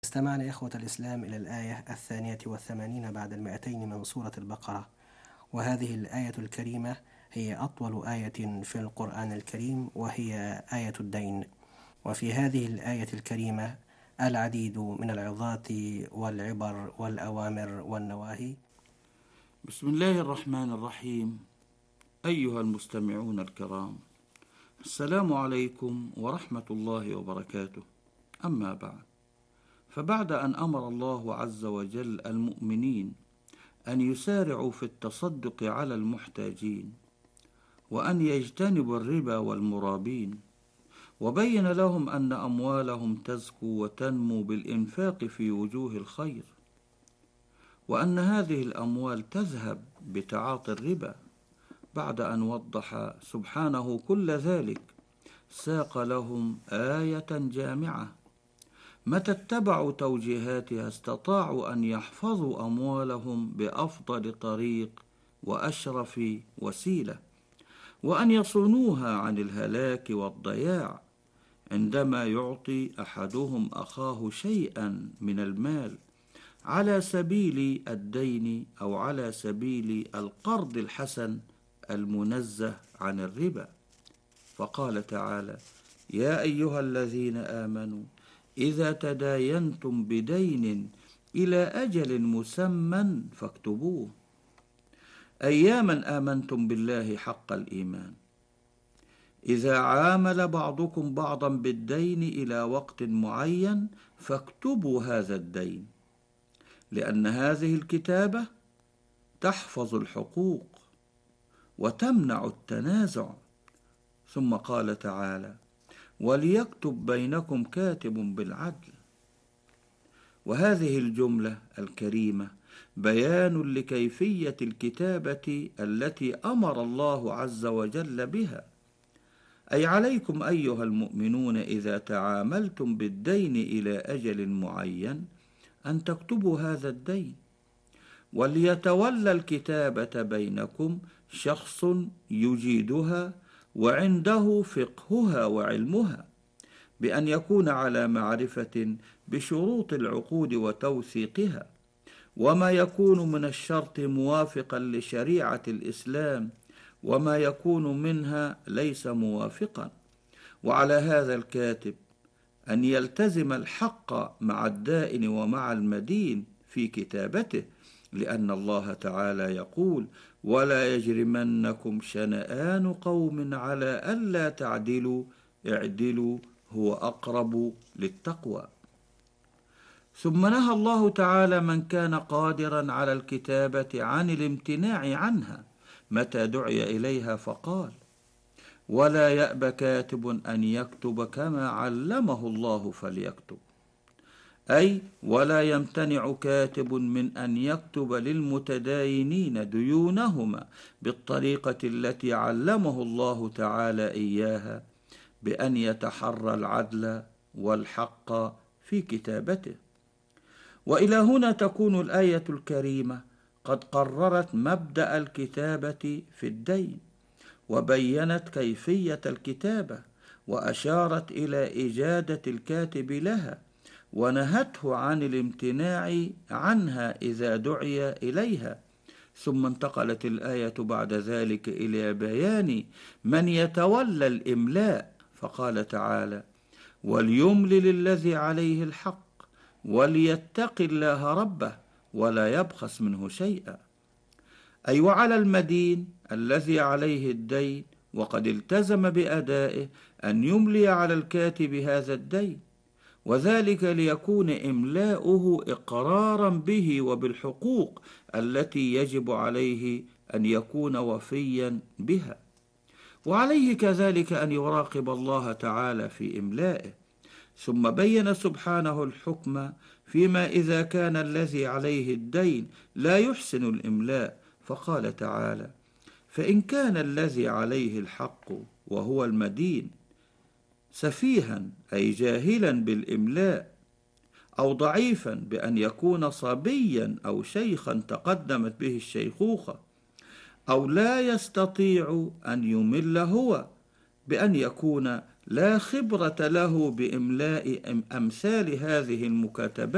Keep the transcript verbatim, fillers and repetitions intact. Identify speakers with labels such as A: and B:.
A: استمعنا إخوة الإسلام إلى الآية الثانية والثمانين بعد المائتين من سورة البقرة، وهذه الآية الكريمة هي أطول آية في القرآن الكريم، وهي آية الدين. وفي هذه الآية الكريمة العديد من العظات والعبر والأوامر والنواهي.
B: بسم الله الرحمن الرحيم. أيها المستمعون الكرام، السلام عليكم ورحمة الله وبركاته. أما بعد، فبعد أن أمر الله عز وجل المؤمنين أن يسارعوا في التصدق على المحتاجين، وأن يجتنبوا الربا والمرابين، وبين لهم أن أموالهم تزكو وتنمو بالإنفاق في وجوه الخير، وأن هذه الأموال تذهب بتعاطي الربا، بعد أن وضح سبحانه كل ذلك ساق لهم آية جامعة متى اتبعوا توجيهاتها استطاعوا أن يحفظوا أموالهم بأفضل طريق وأشرف وسيلة، وأن يصونوها عن الهلاك والضياع عندما يعطي أحدهم أخاه شيئا من المال على سبيل الدين أو على سبيل القرض الحسن المنزه عن الربا. فقال تعالى: يا أيها الذين آمنوا إذا تداينتم بدين إلى أجل مسمى فاكتبوه، أياما آمنتم بالله حق الإيمان، إذا عامل بعضكم بعضا بالدين إلى وقت معين فاكتبوا هذا الدين، لأن هذه الكتابة تحفظ الحقوق وتمنع التنازع. ثم قال تعالى: وليكتب بينكم كاتب بالعدل. وهذه الجملة الكريمة بيان لكيفية الكتابة التي أمر الله عز وجل بها، أي عليكم أيها المؤمنون إذا تعاملتم بالدين إلى أجل معين أن تكتبوا هذا الدين، وليتولى الكتابة بينكم شخص يجيدها وعنده فقهها وعلمها، بأن يكون على معرفة بشروط العقود وتوثيقها، وما يكون من الشرط موافقا لشريعة الإسلام، وما يكون منها ليس موافقا. وعلى هذا الكاتب أن يلتزم الحق مع الدائن ومع المدين في كتابته، لأن الله تعالى يقول: ولا يجرمنكم شنآن قوم على ألا تعدلوا اعدلوا هو أقرب للتقوى. ثم نهى الله تعالى من كان قادرا على الكتابة عن الامتناع عنها متى دعي إليها، فقال: ولا يأب كاتب أن يكتب كما علمه الله فليكتب، أي ولا يمتنع كاتب من أن يكتب للمتداينين ديونهما بالطريقة التي علمه الله تعالى إياها، بأن يتحرى العدل والحق في كتابته. وإلى هنا تكون الآية الكريمة قد قررت مبدأ الكتابة في الدين، وبينت كيفية الكتابة، وأشارت إلى إجادة الكاتب لها، ونهته عن الامتناع عنها إذا دعي إليها. ثم انتقلت الآية بعد ذلك إلى بيان من يتولى الإملاء، فقال تعالى: وليملل الذي عليه الحق وليتق الله ربه ولا يبخس منه شيئا، أي وعلى المدين الذي عليه الدين وقد التزم بأدائه أن يملي على الكاتب هذا الدين، وذلك ليكون إملاؤه إقرارا به وبالحقوق التي يجب عليه أن يكون وفيا بها. وعليه كذلك أن يراقب الله تعالى في إملائه. ثم بين سبحانه الحكم فيما إذا كان الذي عليه الدين لا يحسن الإملاء، فقال تعالى: فإن كان الذي عليه الحق وهو المدين سفيها أي جاهلا بالإملاء، أو ضعيفا بأن يكون صبيا أو شيخا تقدمت به الشيخوخة، أو لا يستطيع أن يمل هو بأن يكون لا خبرة له بإملاء أمثال هذه المكاتبات،